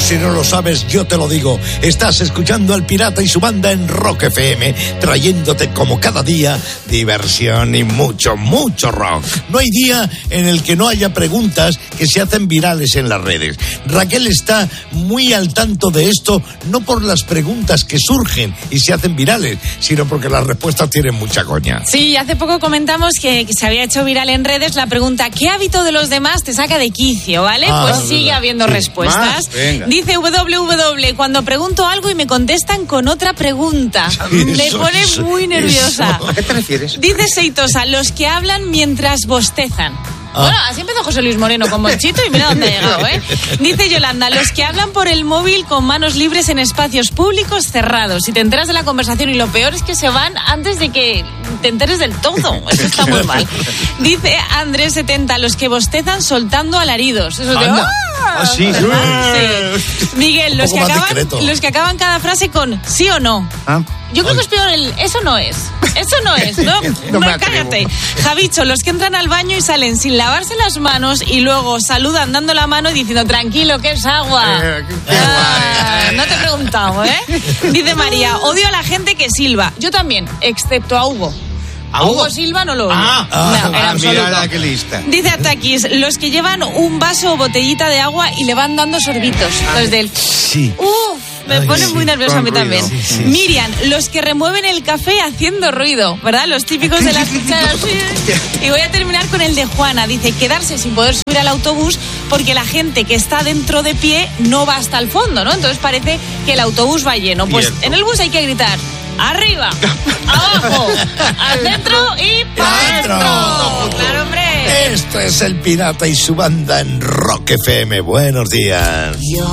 si no lo sabes, yo te lo digo. Estás escuchando al Pirata y su banda en Rock FM, trayéndote como cada día diversión y mucho, mucho rock. No hay día en el que no haya preguntas que se hacen virales en las redes. Raquel está muy al tanto de esto, no por las preguntas que surgen y se hacen virales, sino porque las respuestas tienen mucha coña. Sí, hace poco comentamos que se había hecho viral en redes la pregunta ¿qué hábito de los demás te saca de quicio? ¿Vale? Pues sigue habiendo respuestas. Dice WW, cuando pregunto algo y me contestan con otra pregunta. Me pone muy nerviosa. ¿A qué te refieres? Dice Seitosa, los que hablan mientras bostezan. Bueno, así empezó José Luis Moreno con Monchito y mira dónde ha llegado, ¿eh? Dice Yolanda, los que hablan por el móvil con manos libres en espacios públicos cerrados. Y te enteras de la conversación y lo peor es que se van antes de que te enteres del todo. Eso está muy mal. Dice Andrés 70, los que bostezan soltando alaridos. Eso te sí. Miguel, los que acaban cada frase con sí o no. Yo creo que es peor el eso no es. Eso no es, ¿no? No me cállate. Javicho, los que entran al baño y salen sin lavarse las manos y luego saludan dando la mano y diciendo tranquilo, que es agua. No te he preguntado, ¿eh? Dice María, odio a la gente que silba. Yo también, excepto a Hugo. ¿A Hugo Silva no lo odio. Mira qué lista. Dice Atakis, los que llevan un vaso o botellita de agua y le van dando sorbitos. Los del... Sí. Me pone muy nerviosa a mí también. Sí. Miriam, los que remueven el café haciendo ruido, ¿verdad? Los típicos de las cucharas. Y voy a terminar con el de Juana. Dice, quedarse sin poder subir al autobús porque la gente que está dentro de pie no va hasta el fondo, ¿no? Entonces parece que el autobús va lleno. Pues en el bus hay que gritar, arriba, abajo, al centro y para adentro. Claro, hombre. Esto es el Pirata y su banda en Rock FM. Buenos días.